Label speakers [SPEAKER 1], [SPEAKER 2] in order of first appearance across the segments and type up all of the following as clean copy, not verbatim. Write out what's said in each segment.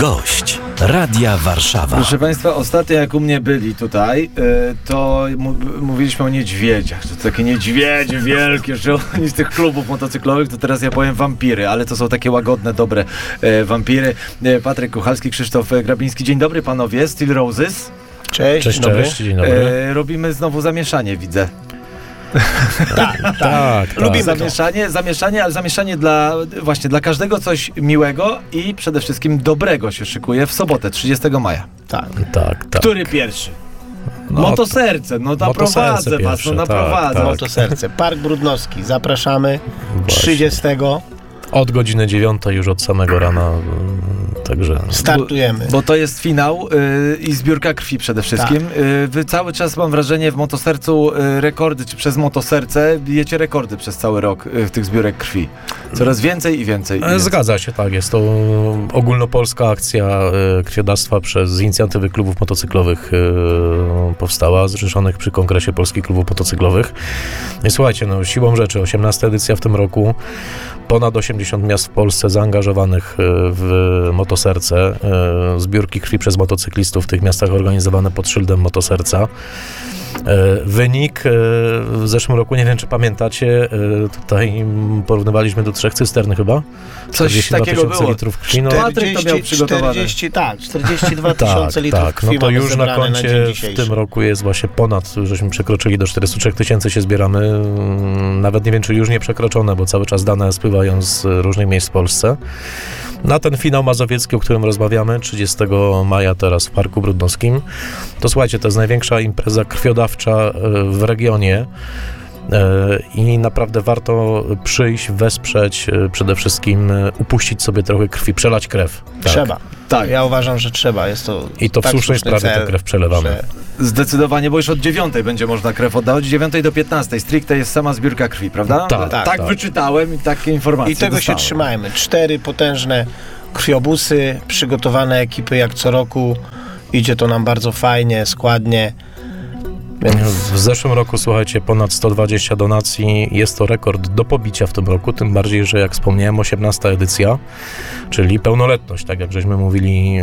[SPEAKER 1] Gość Radia Warszawa.
[SPEAKER 2] Proszę Państwa, ostatnio jak u mnie byli tutaj, to mówiliśmy o niedźwiedziach. To takie niedźwiedzie wielkie, że oni z tych klubów motocyklowych, to teraz ja powiem wampiry, ale to są takie łagodne, dobre wampiry. Patryk Kuchalski, Krzysztof Grabiński. Dzień dobry panowie, Steel Roses.
[SPEAKER 3] Cześć,
[SPEAKER 2] Dzień dobry. Robimy znowu zamieszanie, widzę.
[SPEAKER 3] Tak. Lubimy
[SPEAKER 2] zamieszanie, ale zamieszanie dla każdego coś miłego i przede wszystkim dobrego się szykuje w sobotę, 30 maja.
[SPEAKER 3] Tak.
[SPEAKER 2] Który pierwszy? Motoserce, naprowadzę was, naprowadzę.
[SPEAKER 3] Motoserce, Park Brudnowski, zapraszamy 30.
[SPEAKER 4] Od godziny 9 już od samego rana, także...
[SPEAKER 3] Startujemy.
[SPEAKER 2] Bo to jest finał i zbiórka krwi przede wszystkim. Tak. Wy cały czas, mam wrażenie, w Motosercu rekordy, czy przez Motoserce bijecie rekordy przez cały rok tych zbiórek krwi. Coraz więcej i więcej.
[SPEAKER 4] Zgadza się, tak. Jest to ogólnopolska akcja krwiodawstwa z inicjatywy klubów motocyklowych powstała, zrzeszonych przy Kongresie Polskich Klubów Motocyklowych. I słuchajcie, siłą rzeczy, 18 edycja w tym roku, ponad 80 miast w Polsce zaangażowanych w Motoserce. Zbiórki krwi przez motocyklistów w tych miastach organizowane pod szyldem Motoserca. Wynik w zeszłym roku, nie wiem czy pamiętacie, tutaj porównywaliśmy do 3 cystern chyba.
[SPEAKER 2] Coś takiego było.
[SPEAKER 4] Litrów krwi.
[SPEAKER 2] Patryk to miał przygotowane.
[SPEAKER 3] 42 tysiące litrów krwi.
[SPEAKER 4] No to już na koncie w tym roku jest właśnie ponad, żeśmy przekroczyli do 43 tysięcy się zbieramy. Nawet nie wiem czy już nie przekroczone, bo cały czas dane spływają z różnych miejsc w Polsce. Na ten finał mazowiecki, o którym rozmawiamy, 30 maja teraz w Parku Brudnowskim, to słuchajcie, to jest największa impreza krwiodawcza w regionie i naprawdę warto przyjść, wesprzeć, przede wszystkim upuścić sobie trochę krwi, przelać krew. Tak.
[SPEAKER 3] Trzeba. Tak. Ja uważam, że trzeba. Jest to
[SPEAKER 4] i to w słusznej sprawie tę krew przelewamy.
[SPEAKER 2] Zdecydowanie, bo już od 9 będzie można krew oddawać, od 9 do 15 stricte jest sama zbiórka krwi, prawda? Tak. Wyczytałem i takie informacje
[SPEAKER 3] i tego
[SPEAKER 2] dostałem.
[SPEAKER 3] się trzymajmy. 4 potężne krwiobusy, przygotowane ekipy jak co roku. Idzie to nam bardzo fajnie, składnie.
[SPEAKER 4] W zeszłym roku, słuchajcie, ponad 120 donacji. Jest to rekord do pobicia w tym roku, tym bardziej, że jak wspomniałem, 18 edycja, czyli pełnoletność, tak jak żeśmy mówili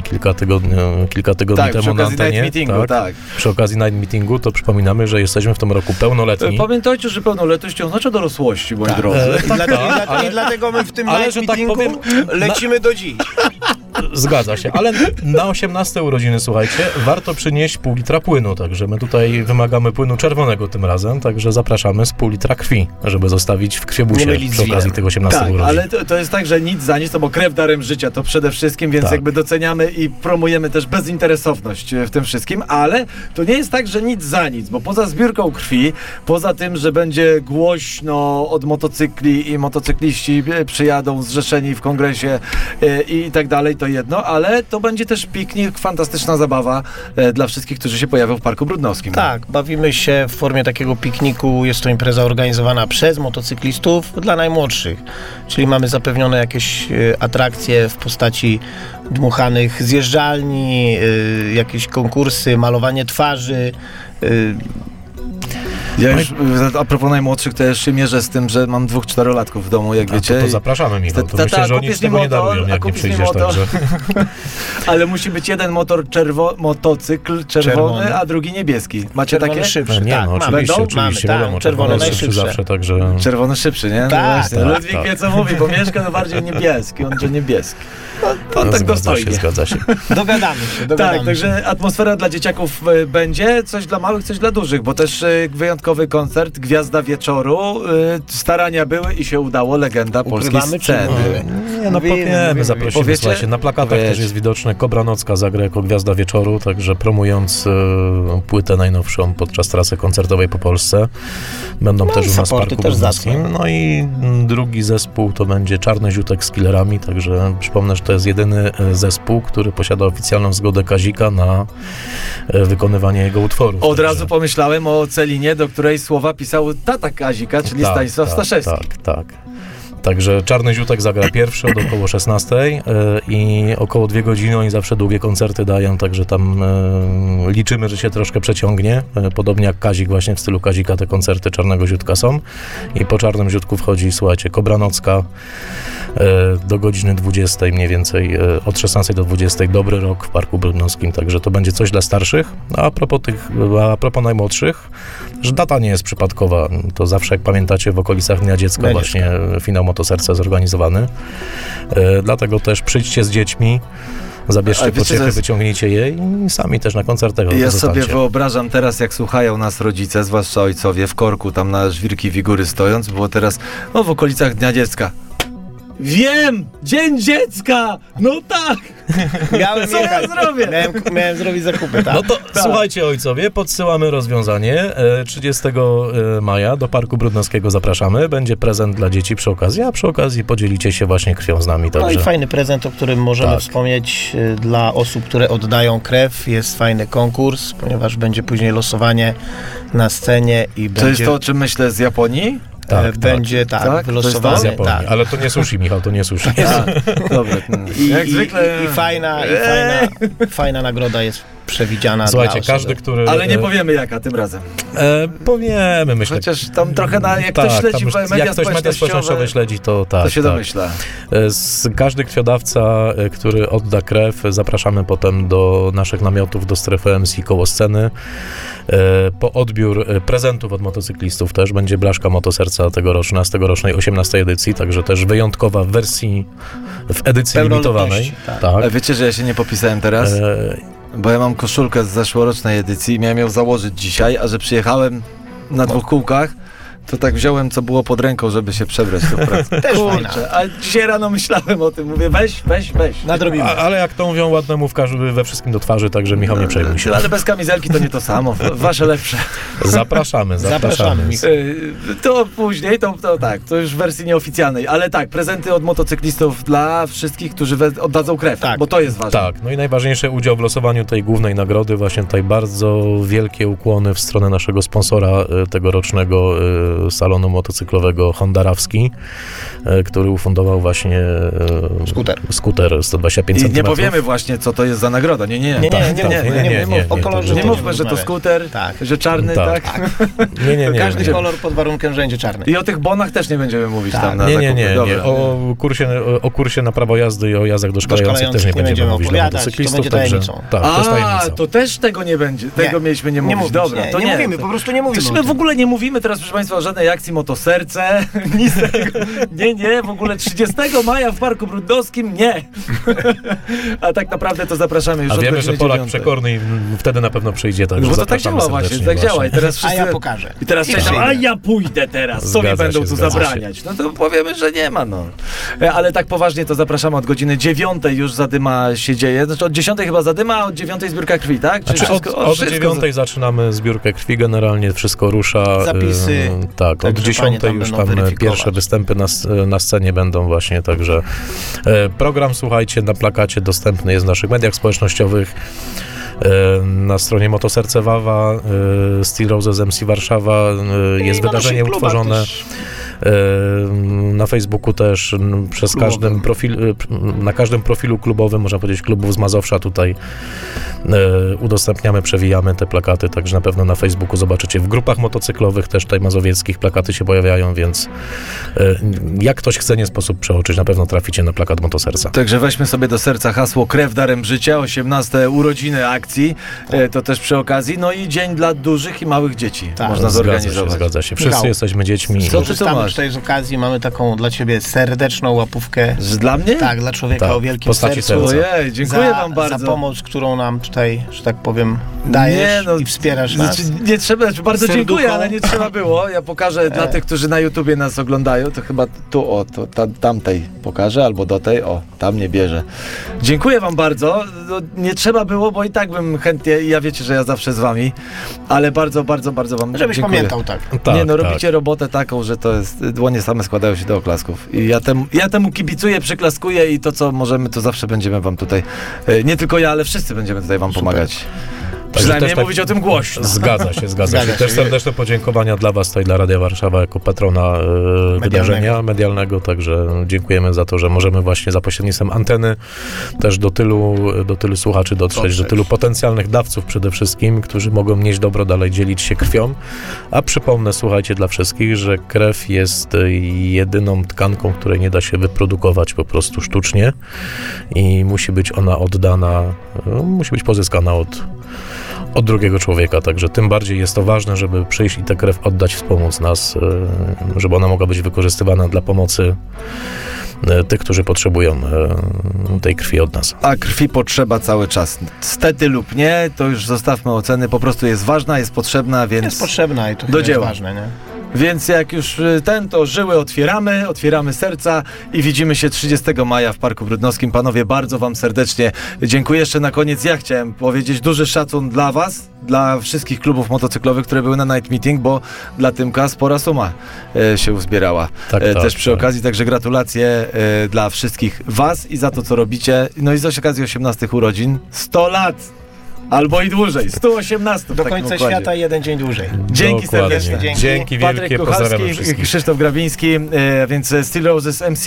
[SPEAKER 4] kilka tygodni temu na antenie.
[SPEAKER 2] Meetingu, tak.
[SPEAKER 4] Przy okazji Night Meetingu, to przypominamy, że jesteśmy w tym roku pełnoletni.
[SPEAKER 2] Pamiętajcie, że pełnoletność nie oznacza dorosłości, moi drodzy.
[SPEAKER 3] I dlatego my w tym Night Meetingu lecimy do dziś.
[SPEAKER 4] Zgadza się, ale na 18 urodziny, słuchajcie, warto przynieść pół litra płynu, także my tutaj wymagamy płynu czerwonego tym razem, także zapraszamy z pół litra krwi, żeby zostawić w krwiobusie przy okazji tych 18 urodzin.
[SPEAKER 2] Ale to jest tak, że nic za nic, bo krew darem życia to przede wszystkim, więc jakby doceniamy i promujemy też bezinteresowność w tym wszystkim, ale to nie jest tak, że nic za nic, bo poza zbiórką krwi, poza tym, że będzie głośno od motocykli i motocykliści przyjadą zrzeszeni w kongresie i tak dalej, to jedno, ale to będzie też piknik, fantastyczna zabawa dla wszystkich, którzy się pojawią w Parku Brudnowskim.
[SPEAKER 3] Tak, bawimy się w formie takiego pikniku. Jest to impreza organizowana przez motocyklistów dla najmłodszych, czyli mamy zapewnione jakieś atrakcje w postaci dmuchanych zjeżdżalni, jakieś konkursy, malowanie twarzy.
[SPEAKER 2] Ja już, a propos najmłodszych, to już się mierzę z tym, że mam 2 4-latków w domu, jak wiecie.
[SPEAKER 4] To zapraszamy, Michał. To myślę, że oni z tego nie darują, jak nie przyjdziesz, także.
[SPEAKER 2] Ale musi być jeden motocykl czerwony, a drugi niebieski. Macie
[SPEAKER 3] czerwony
[SPEAKER 2] takie?
[SPEAKER 3] Szybszy.
[SPEAKER 4] Nie, no oczywiście, wiadomo.
[SPEAKER 3] Czerwony najszybszy
[SPEAKER 4] zawsze, także...
[SPEAKER 2] Czerwony szybszy, nie?
[SPEAKER 3] Tak.
[SPEAKER 2] Ludwik wie, co mówi, bo mieszka no bardziej niebieski, on że niebieski. To tak dostojnie.
[SPEAKER 4] Zgadza się.
[SPEAKER 3] Dogadamy się.
[SPEAKER 2] Tak, także atmosfera dla dzieciaków będzie, coś dla małych, coś dla dużych, bo też wyjątkowy koncert, Gwiazda Wieczoru, starania były i się udało, legenda polskiej sceny.
[SPEAKER 4] Powiemy, zaprosimy, słuchajcie, na plakatach też jest widoczne, Kobra Nocka zagra jako Gwiazda Wieczoru, także promując płytę najnowszą podczas trasy koncertowej po Polsce. Będą też u nas w Parku Brudnowskim. No i drugi zespół to będzie Czarny Ziutek z Killerami, także przypomnę, że to jest jedyny zespół, który posiada oficjalną zgodę Kazika na wykonywanie jego utworów.
[SPEAKER 2] Od razu pomyślałem o Celinie, do której słowa pisał tata Kazika, czyli Stanisław Staszewski.
[SPEAKER 4] Tak. Także Czarny Ziutek zagra pierwszy od około 16 i około 2 godziny oni zawsze długie koncerty dają, także tam liczymy, że się troszkę przeciągnie. Podobnie jak Kazik, właśnie w stylu Kazika te koncerty Czarnego Ziutka są. I po Czarnym Ziutku wchodzi, słuchajcie, Kobranocka do godziny 20 mniej więcej, od 16 do 20 Dobry Rok w Parku Brudnowskim, także to będzie coś dla starszych. A propos najmłodszych, że data nie jest przypadkowa, to zawsze jak pamiętacie w okolicach Dnia Dziecka właśnie finał Motoserca zorganizowany. Dlatego też przyjdźcie z dziećmi, zabierzcie pociechy, wyciągnijcie je i sami też na koncertach
[SPEAKER 2] Ja
[SPEAKER 4] zostańcie.
[SPEAKER 2] sobie wyobrażam teraz, jak słuchają nas rodzice, zwłaszcza ojcowie, w korku tam na Żwirki Wigury stojąc, było teraz w okolicach Dnia Dziecka. Wiem! Dzień Dziecka! No tak! Co ja zrobię?
[SPEAKER 3] Miałem zrobić zakupy, tak?
[SPEAKER 4] No to słuchajcie ojcowie, podsyłamy rozwiązanie. 30 maja do Parku Brudnowskiego zapraszamy. Będzie prezent dla dzieci przy okazji, a przy okazji podzielicie się właśnie krwią z nami. Także.
[SPEAKER 3] No i fajny prezent, o którym możemy wspomnieć dla osób, które oddają krew. Jest fajny konkurs, ponieważ będzie później losowanie na scenie i będzie...
[SPEAKER 2] To jest to, o czym myślę, z Japonii?
[SPEAKER 3] Będzie wylosowane.
[SPEAKER 4] Z Japonii. Ale to nie sushi, Michał, to nie sushi.
[SPEAKER 2] Dobra. Jak zwykle...
[SPEAKER 3] I fajna nagroda jest przewidziana.
[SPEAKER 4] Słuchajcie,
[SPEAKER 3] dla
[SPEAKER 4] każdy, który...
[SPEAKER 2] Ale nie powiemy jaka tym razem.
[SPEAKER 4] Powiemy, myślę.
[SPEAKER 2] Chociaż tam trochę jak ktoś śledzi media
[SPEAKER 4] społecznościowe śledzi, to tak.
[SPEAKER 2] To się domyśla.
[SPEAKER 4] Każdy krwiodawca, który odda krew, zapraszamy potem do naszych namiotów, do strefy MC koło sceny. Po odbiór prezentów od motocyklistów też będzie blaszka Motoserca tegoroczna, z tegorocznej 18 edycji, także też wyjątkowa w edycji limitowanej.
[SPEAKER 3] Tak.
[SPEAKER 2] Ale wiecie, że ja się nie popisałem teraz? Bo ja mam koszulkę z zeszłorocznej edycji i miałem ją założyć dzisiaj, a że przyjechałem na 2 kółkach, to tak wziąłem, co było pod ręką, żeby się przebrać do pracy.
[SPEAKER 3] Też
[SPEAKER 2] Kurczę, a dzisiaj rano myślałem o tym, mówię weź.
[SPEAKER 3] Nadrobimy.
[SPEAKER 4] Ale jak to mówią, ładnemu we wszystkim do twarzy, także Michał, nie przejmuj się.
[SPEAKER 2] Ale bez kamizelki to nie to samo, wasze lepsze.
[SPEAKER 4] Zapraszamy.
[SPEAKER 2] To później, to już w wersji nieoficjalnej, ale tak, prezenty od motocyklistów dla wszystkich, którzy oddadzą krew, bo to jest ważne.
[SPEAKER 4] Tak, no i najważniejszy udział w losowaniu tej głównej nagrody, właśnie tutaj bardzo wielkie ukłony w stronę naszego sponsora tegorocznego salonu motocyklowego Honda Rawski, który ufundował właśnie skuter 125 cm.
[SPEAKER 2] I nie powiemy właśnie, co to jest za nagroda. Nie. Nie mówmy, że to skuter, że czarny, tak?
[SPEAKER 4] Nie.
[SPEAKER 3] Każdy kolor pod warunkiem, że będzie czarny.
[SPEAKER 2] I o tych bonach też nie będziemy mówić tam na
[SPEAKER 4] Nie. O kursie na prawo jazdy i o jazdach doszkalających też nie będziemy mówić dla motocyklistów.
[SPEAKER 3] To będzie tajemnicą.
[SPEAKER 4] Tak, to jest tajemnicą.
[SPEAKER 2] To też tego nie będzie. Tego mieliśmy nie mówić. Dobra, to nie
[SPEAKER 3] mówimy, po prostu nie mówimy.
[SPEAKER 2] My w ogóle nie mówimy teraz, proszę Państwa, o żadnej akcji Motoserce, nic tego. Nie, w ogóle 30 maja w Parku Brudnowskim, nie. A tak naprawdę to zapraszamy już
[SPEAKER 4] od
[SPEAKER 2] godziny 9.
[SPEAKER 4] A wiemy, że Polak przekorny wtedy na pewno przyjdzie, także
[SPEAKER 2] bo to tak działa właśnie, tak działa. I teraz wszyscy,
[SPEAKER 3] ja pokażę.
[SPEAKER 2] I teraz ja pójdę teraz, co mi będą tu zabraniać? No to powiemy, że nie ma, no. Ale tak poważnie to zapraszamy od godziny 9 już zadyma się dzieje. Znaczy od 10 chyba zadyma, a od 9 zbiórka krwi, tak?
[SPEAKER 4] Znaczy od 9 zaczynamy zbiórkę krwi, generalnie wszystko rusza.
[SPEAKER 3] Zapisy.
[SPEAKER 4] Tak, od 10 już tam pierwsze występy na scenie będą właśnie, także program, słuchajcie, na plakacie dostępny jest w naszych mediach społecznościowych, na stronie Motoserce Wawa, Steel Roses MC Warszawa, jest wydarzenie utworzone. Na Facebooku też, na każdym profilu klubowym, można powiedzieć klubów z Mazowsza tutaj udostępniamy, przewijamy te plakaty, także na pewno na Facebooku zobaczycie. W grupach motocyklowych też tutaj mazowieckich plakaty się pojawiają, więc jak ktoś chce, nie sposób przeoczyć, na pewno traficie na plakat Motoserca.
[SPEAKER 2] Także weźmy sobie do serca hasło Krew darem życia, 18 urodziny akcji, to też przy okazji, no i dzień dla dużych i małych dzieci można zorganizować.
[SPEAKER 4] Zgadza się. Wszyscy jesteśmy dziećmi.
[SPEAKER 2] Co ty tu masz?
[SPEAKER 3] Tutaj z okazji mamy taką dla ciebie serdeczną łapówkę.
[SPEAKER 2] Dla mnie?
[SPEAKER 3] Tak, dla człowieka o wielkim sercu.
[SPEAKER 2] Ojej, dziękuję wam bardzo.
[SPEAKER 3] Za pomoc, którą nam tutaj, że tak powiem, dajesz i wspierasz nas.
[SPEAKER 2] Nie trzeba, bardzo dziękuję, ale nie trzeba było. Ja pokażę dla tych, którzy na YouTubie nas oglądają, to chyba tu, tamtej pokażę, albo do tej, tam nie bierze. Dziękuję wam bardzo. Nie trzeba było, bo i tak bym chętnie, ja wiecie, że ja zawsze z wami, ale bardzo, bardzo, bardzo wam
[SPEAKER 3] Żebyś
[SPEAKER 2] dziękuję.
[SPEAKER 3] Pamiętał, tak.
[SPEAKER 2] Robicie robotę taką, że to jest, dłonie same składają się do oklasków. I ja temu kibicuję, przyklaskuję i to, co możemy, to zawsze będziemy wam tutaj, nie tylko ja, ale wszyscy będziemy tutaj wam pomagać. Przynajmniej
[SPEAKER 4] też tak-
[SPEAKER 2] mówić o tym głośno.
[SPEAKER 4] Zgadza się.
[SPEAKER 3] Zgadza się.
[SPEAKER 4] Też serdeczne podziękowania dla was tutaj, dla Radia Warszawa jako patrona wydarzenia medialnego, także dziękujemy za to, że możemy właśnie za pośrednictwem anteny też do tylu słuchaczy dotrzeć, do tylu potencjalnych dawców przede wszystkim, którzy mogą nieść dobro dalej, dzielić się krwią. A przypomnę, słuchajcie, dla wszystkich, że krew jest jedyną tkanką, której nie da się wyprodukować po prostu sztucznie i musi być ona oddana, musi być pozyskana od drugiego człowieka, także tym bardziej jest to ważne, żeby przyjść i tę krew oddać, wspomóc nas, żeby ona mogła być wykorzystywana dla pomocy tych, którzy potrzebują tej krwi od nas.
[SPEAKER 2] A krwi potrzeba cały czas. Stety lub nie, to już zostawmy oceny, po prostu jest ważna, jest potrzebna, więc
[SPEAKER 3] Jest potrzebna i to
[SPEAKER 2] do
[SPEAKER 3] chyba
[SPEAKER 2] dzieła.
[SPEAKER 3] jest ważne, nie?
[SPEAKER 2] Więc jak już to żyły otwieramy serca i widzimy się 30 maja w Parku Brudnowskim. Panowie, bardzo wam serdecznie dziękuję. Jeszcze na koniec ja chciałem powiedzieć duży szacun dla was, dla wszystkich klubów motocyklowych, które były na Night Meeting, bo dla Tymka spora suma się uzbierała też przy okazji, także gratulacje dla wszystkich was i za to, co robicie. No i z okazji 18 urodzin 100 lat! Albo i dłużej, 118
[SPEAKER 3] Do końca świata jeden dzień dłużej.
[SPEAKER 2] Dzięki
[SPEAKER 4] Dokładnie.
[SPEAKER 2] serdecznie.
[SPEAKER 4] Dzięki
[SPEAKER 2] Patryk
[SPEAKER 4] wielkie, pozdrawiamy
[SPEAKER 2] Kucharski,
[SPEAKER 4] wszystkich.
[SPEAKER 2] Krzysztof Grabiński, więc Steel Roses MC.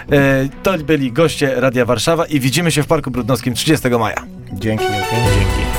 [SPEAKER 2] To byli goście Radia Warszawa i widzimy się w Parku Brudnowskim 30 maja.
[SPEAKER 3] Dzięki.
[SPEAKER 4] Dzięki.